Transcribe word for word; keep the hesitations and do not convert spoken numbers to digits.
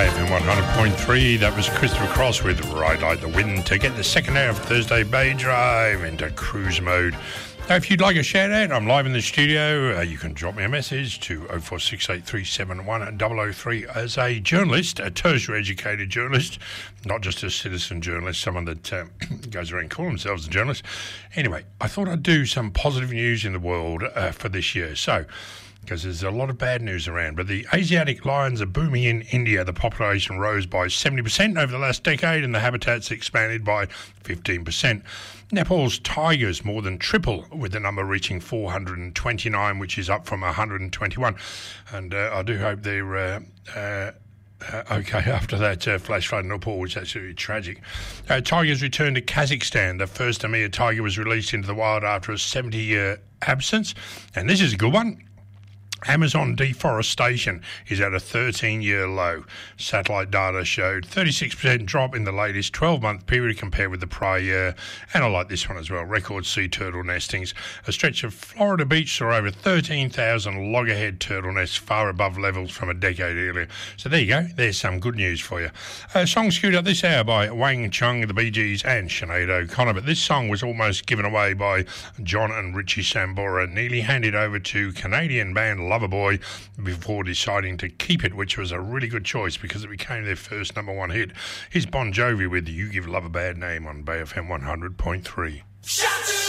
Bay F M one hundred point three. That was Christopher Cross with Ride Like the Wind to get the second hour of Thursday Bay Drive into cruise mode. Now, if you'd like a shout out, I'm live in the studio. Uh, you can drop me a message to oh four six eight three seven one zero zero three. As a journalist, a tertiary educated journalist, not just a citizen journalist, someone that uh, goes around calling themselves a journalist. Anyway, I thought I'd do some positive news in the world uh, for this year. So, because there's a lot of bad news around. But the Asiatic lions are booming in India. The population rose by seventy percent over the last decade and the habitats expanded by fifteen percent. Nepal's tigers more than triple, with the number reaching four hundred twenty-nine, which is up from one hundred twenty-one. And uh, I do hope they're uh, uh, uh, okay after that uh, flash flood in Nepal, which is absolutely tragic. Uh, tigers returned to Kazakhstan. The first Amur tiger was released into the wild after a seventy-year absence. And this is a good one. Amazon deforestation is at a thirteen-year low. Satellite data showed thirty-six percent drop in the latest twelve-month period compared with the prior year. And I like this one as well. Record sea turtle nestings. A stretch of Florida beach saw over thirteen thousand loggerhead turtle nests, far above levels from a decade earlier. So there you go. There's some good news for you. A song queued up this hour by Wang Chung, the Bee Gees, and Sinead O'Connor. But this song was almost given away by John and Richie Sambora, nearly handed over to Canadian band Loverboy before deciding to keep it, which was a really good choice because it became their first number one hit. Here's Bon Jovi with You Give Love a Bad Name on Bay F M one hundred point three. Shout